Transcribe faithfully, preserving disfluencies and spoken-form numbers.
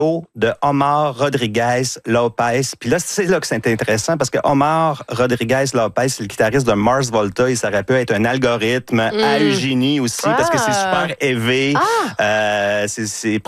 de Omar Rodriguez Lopez. Puis là, c'est là que c'est intéressant parce que Omar Rodriguez Lopez, c'est le guitariste de Mars Volta et ça aurait pu être un algorithme, mm. à Eugénie aussi, ah. parce que c'est super élevé. Ah. Euh, c'est, c'est